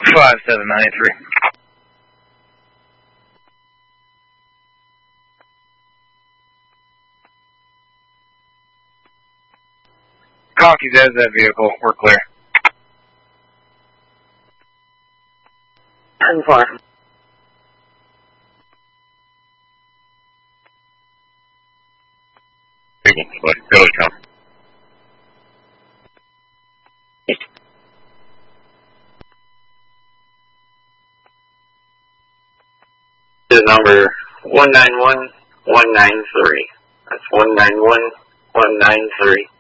5793. Conkeys has that vehicle. We're clear. 10-4. Go to Trump. This is number 191193. That's 191193.